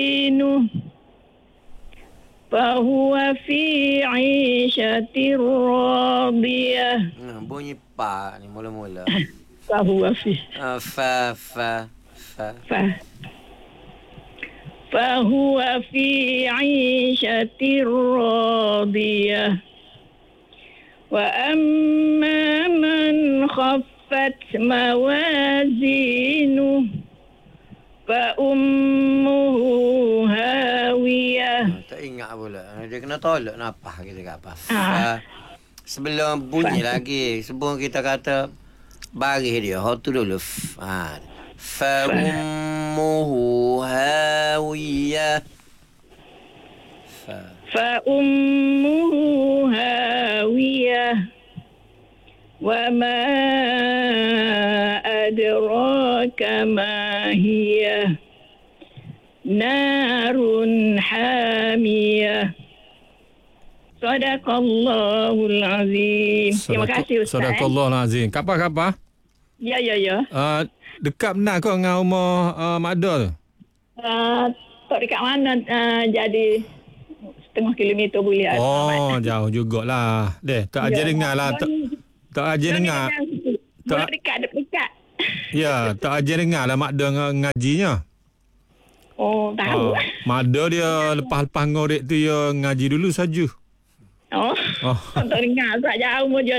فهو في عيشة راضية. Bunyi pa ni mula-mula. فهو في Fa. ف فهو في عيشة راضية وأما من خفت موازينه فأمه هاوية. Tak ingat pula. Dia kena tolak napah kita kat apa. Fa. Sebelum bunyi lagi, sebelum kita kata baris dia, tu dulu. Fa ummuhu hawiyah. فأمه هاوية وما أدراك ما هي نار حامية. Sadaqallahul Azim. Terima kasih Ustaz. Sadaqallahul Azim. Kapal? Ya. Dekat benar kau dengan rumah Mak Ada tu? Tak dekat mana, jadi setengah kilometer boleh. Jauh jugalah. Tak ajar dengar lah. Tak ajar dengar. Dekat. Ya, tak ajar dengar lah Mak Ada ngajinya. Tahu. Mak Ada dia lepas-lepas ngorek tu dia ngaji dulu saja. Tak dengar tak jauh je.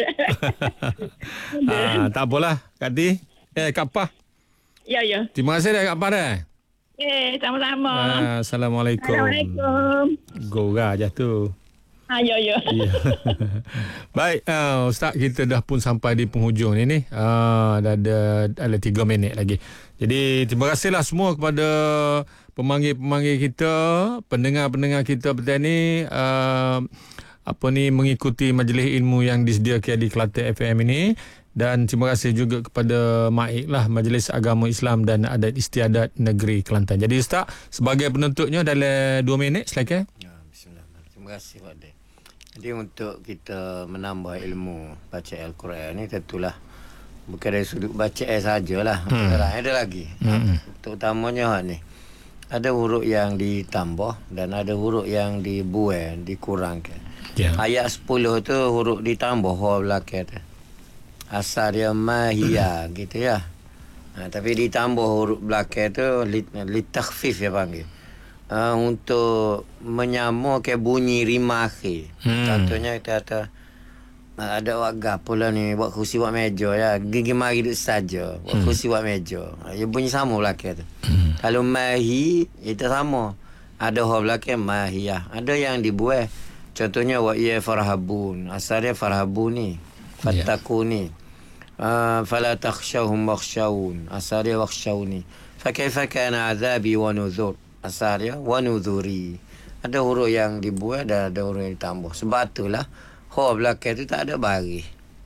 Tak apalah, Kak Ti. Kak Pah. Ya. Terima kasih dah Kak Pah dah. Sama-sama. Assalamualaikum. Assalamualaikum. Gorah je tu. Ya. Baik, Ustaz, kita dah pun sampai di penghujung ni. Dah ada 3 minit lagi. Jadi terima kasihlah semua kepada pemanggil-pemanggil kita, pendengar-pendengar kita petang ni, mengikuti majlis ilmu yang disediakan di Kelantan FM ini. Dan terima kasih juga kepada MAIK lah, Majlis Agama Islam dan Adat Istiadat Negeri Kelantan. Jadi Ustaz, sebagai penutupnya dalam 2 minit, silakan. Bismillah. Terima kasih Pak Dek. Jadi untuk kita menambah ilmu baca Al-Quran ni, tentulah bukan dari sudut baca sajalah. Ada lagi. Terutamanya ni, ada huruf yang ditambah dan ada huruf yang dibuang, dikurangkan. Ayat 10 tu huruf ditambah huruf belakang tu. Asal dia mahiyah gitu ya. Tapi ditambah huruf belakang tu litakhfif ya panggil. Untuk menyamakan bunyi rima akhir. Contohnya kita kata ada wak pula ni, buat kursi buat meja ya. Gigi mari duduk saja. Buat kursi buat meja. Dia bunyi sama belakang tu. Kalau mahi itu sama. Ada huruf belakang mahiyah. Ada yang dibuat. Contohnya wa ya farhabun. Asal dia farhabun ni. Fattakuni. Fala takhshawhum wakhshawun. Asal dia wakhshawni. Fa kaifa kana azabi wa nuzur. Asal dia wa nuzuri. Ada huruf yang dibuat dan ada huruf yang ditambah. Sebab itulah huruf belakang tu tak ada baris.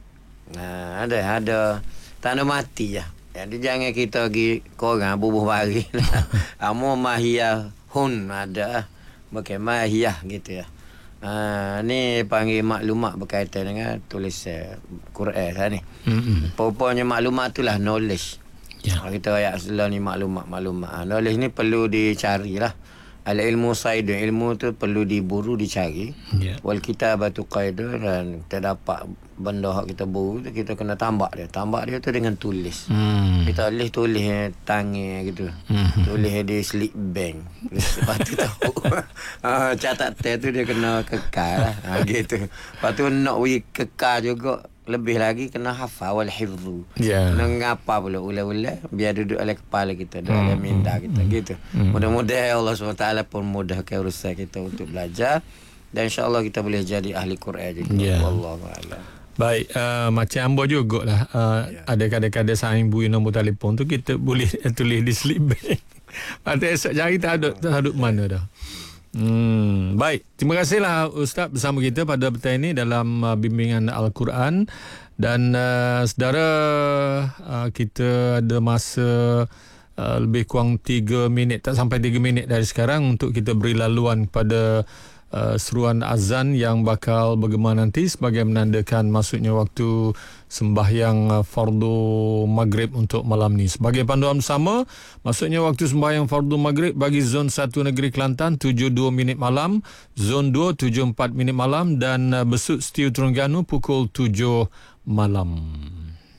Ada tanda mati lah. Jadi jangan kita pergi korang bubuh baris lah. Amu mahiyah hun ada. Bukan mahiyah gitu ya. Ni panggil maklumat berkaitan dengan tulisan Quran lah ni. Pokoknya maklumat tu lah knowledge. Kita ayat sebelah ni maklumat. Knowledge ni perlu dicari lah. Al-ilmu saidun, ilmu tu perlu diburu, dicari. Wal kitabatu qaidun, dan kita dapat benda hak kita buru tu, kita kena tambak dia. Tambak dia tu dengan tulis. Kita tulis tangan gitu. Tulis di slip bank. Lepas tu tahu. Catatan tu dia kena kekal lah. Gitu. Lepas tu nak kekal juga. Lebih lagi kena hafal wal hifzu. Kena ngapa pula ulang-ulang biar duduk dalam kepala kita, dalam minda kita gitu. Mudah-mudahan Allah SWT pun mudahkan urusan kita untuk belajar, dan insya-Allah kita boleh jadi ahli Quran juga. Wallahu a'lam. Baik, macam ambo jugalah. Ada kadang-kadang saing bui nombor telefon tu kita boleh tulis di slip bag. Patut esok cari tak ada mana dah. Baik, terima kasihlah Ustaz bersama kita pada petang ini dalam bimbingan Al-Quran. Dan saudara, kita ada masa lebih kurang 3 minit, tak sampai 3 minit dari sekarang untuk kita beri laluan kepada seruan azan yang bakal bergema nanti sebagai menandakan masuknya waktu sembahyang fardu maghrib untuk malam ni. Sebagai panduan bersama, masuknya waktu sembahyang fardu maghrib bagi zon 1 Negeri Kelantan 7.2 minit malam, zon 2 7.4 minit malam dan Besut Setiu Terengganu pukul 7 malam.